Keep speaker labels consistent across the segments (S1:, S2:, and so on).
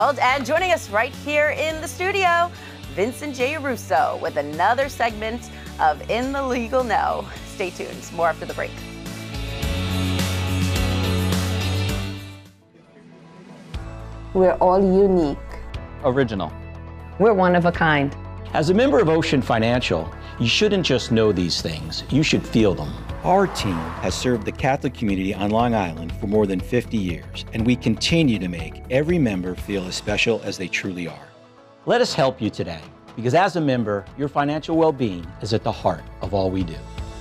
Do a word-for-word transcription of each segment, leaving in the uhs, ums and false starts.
S1: And joining us right here in the studio, Vincent J. Russo with another segment of In the Legal Know. Stay tuned. More after the break.
S2: We're all unique.
S3: Original.
S4: We're one of a kind.
S5: As a member of Ocean Financial, you shouldn't just know these things, you should feel them.
S6: Our team has served the Catholic community on Long Island for more than fifty years, and we continue to make every member feel as special as they truly are.
S5: Let us help you today, because as a member, your financial well-being is at the heart of all we do.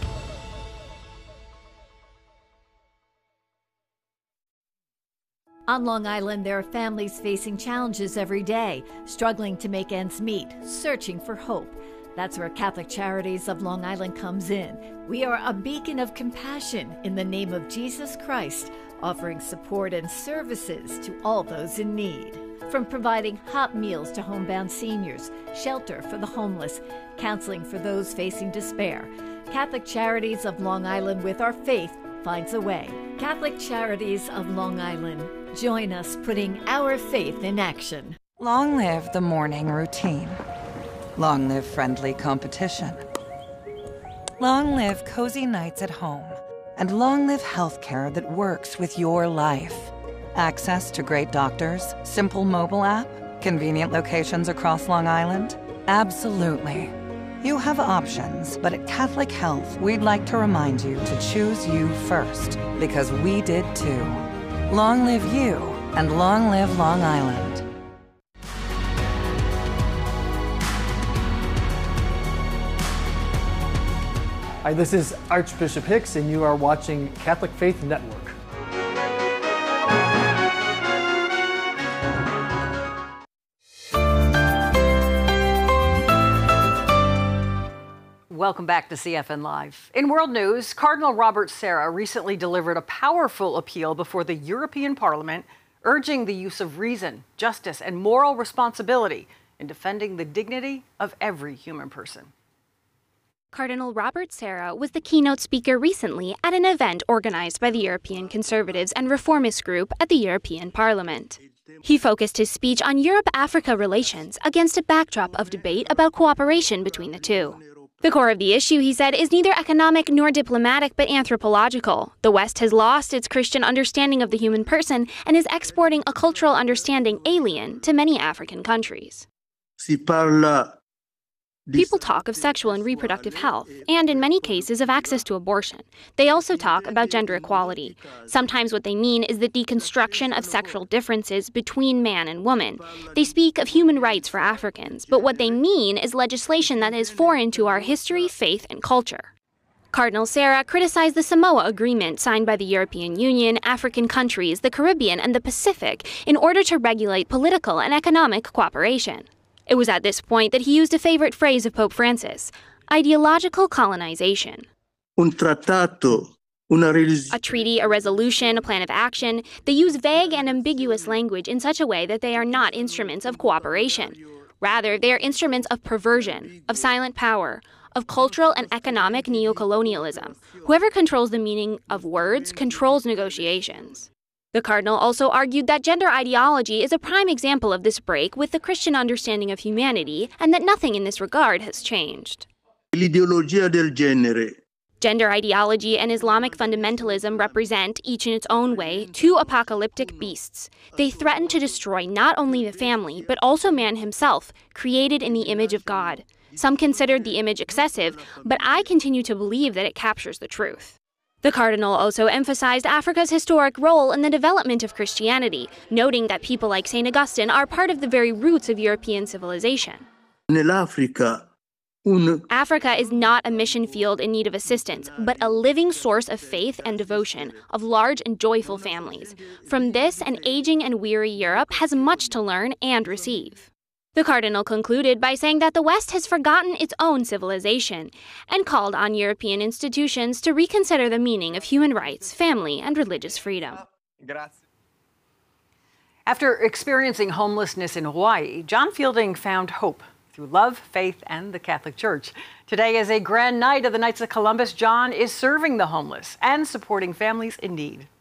S7: On Long Island, there are families facing challenges every day, struggling to make ends meet, searching for hope. That's where Catholic Charities of Long Island comes in. We are a beacon of compassion in the name of Jesus Christ, offering support and services to all those in need. From providing hot meals to homebound seniors, shelter for the homeless, counseling for those facing despair, Catholic Charities of Long Island, with our faith, finds a way. Catholic Charities of Long Island. Join us putting our faith in action.
S8: Long live the morning routine. Long live friendly competition. Long live cozy nights at home. And long live healthcare that works with your life. Access to great doctors, simple mobile app, convenient locations across Long Island? Absolutely. You have options, but at Catholic Health, we'd like to remind you to choose you first, because we did too. Long live you, and long live Long Island.
S9: Hi, this is Archbishop Hicks, and you are watching Catholic Faith Network.
S10: Welcome back to C F N Live. In world news, Cardinal Robert Sarah recently delivered a powerful appeal before the European Parliament, urging the use of reason, justice, and moral responsibility in defending the dignity of every human person.
S11: Cardinal Robert Sarah was the keynote speaker recently at an event organized by the European Conservatives and Reformists group at the European Parliament. He focused his speech on Europe-Africa relations against a backdrop of debate about cooperation between the two. The core of the issue, he said, is neither economic nor diplomatic, but anthropological. The West has lost its Christian understanding of the human person and is exporting a cultural understanding alien to many African countries. People talk of sexual and reproductive health, and in many cases of access to abortion. They also talk about gender equality. Sometimes what they mean is the deconstruction of sexual differences between man and woman. They speak of human rights for Africans, but what they mean is legislation that is foreign to our history, faith, and culture. Cardinal Sarah criticized the Samoa Agreement signed by the European Union, African countries, the Caribbean, and the Pacific in order to regulate political and economic cooperation. It was at this point that he used a favorite phrase of Pope Francis, ideological colonization.
S12: Un trattato, una
S11: a treaty, a resolution, a plan of action. They use vague and ambiguous language in such a way that they are not instruments of cooperation. Rather, they are instruments of perversion, of silent power, of cultural and economic neocolonialism. Whoever controls the meaning of words controls negotiations. The Cardinal also argued that gender ideology is a prime example of this break with the Christian understanding of humanity, and that nothing in this regard has changed.
S12: L'ideologia del genere.
S11: Gender ideology and Islamic fundamentalism represent, each in its own way, two apocalyptic beasts. They threaten to destroy not only the family, but also man himself, created in the image of God. Some considered the image excessive, but I continue to believe that it captures the truth. The Cardinal also emphasized Africa's historic role in the development of Christianity, noting that people like Saint Augustine are part of the very roots of European civilization.
S12: Nell'Africa, un...
S11: Africa is not a mission field in need of assistance, but a living source of faith and devotion, of large and joyful families. From this, an aging and weary Europe has much to learn and receive. The Cardinal concluded by saying that the West has forgotten its own civilization and called on European institutions to reconsider the meaning of human rights, family, and religious freedom.
S10: After experiencing homelessness in Hawaii, John Fielding found hope through love, faith, and the Catholic Church. Today is a grand night of the Knights of Columbus. John is serving the homeless and supporting families in need.